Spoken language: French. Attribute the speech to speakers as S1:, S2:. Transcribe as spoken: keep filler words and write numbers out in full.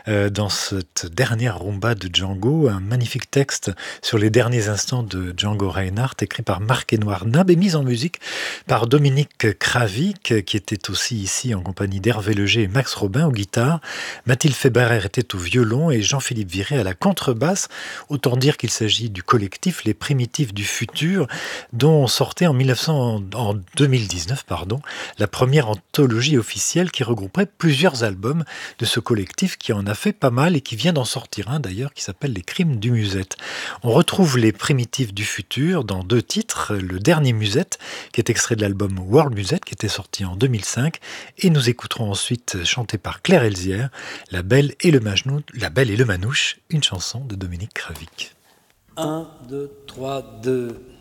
S1: euh, dans cette dernière rumba de Django, un magnifique texte sur les derniers instants de Django Reinhardt, écrit par Marc-Édouard Nab et mis en musique par Dominique Kravik, qui était aussi ici en compagnie d'Hervé Leger et Max Robin aux guitares. Mathilde Féberer était au violon et Jean-Philippe Viré à la contrebasse. Autant dire qu'il s'agit du collectif Les Primitifs du Futur, dont sortait en, mille neuf cents, en deux mille dix-neuf pardon, la première anthologie officielle qui regrouperait plusieurs albums de ce collectif qui en a fait pas mal et qui vient d'en sortir un d'ailleurs qui s'appelle Les Crimes du Musette. On retrouve Les Primitifs du Futur dans deux titres, le dernier Musette qui est extrait de l'album World Musette qui était sorti en deux mille cinq et nous écouterons ensuite chanté par Claire Elzière, La Belle et le Majnun, La Belle et le Manouche, une chanson de Dominique Kravik.
S2: un, deux, trois, deux...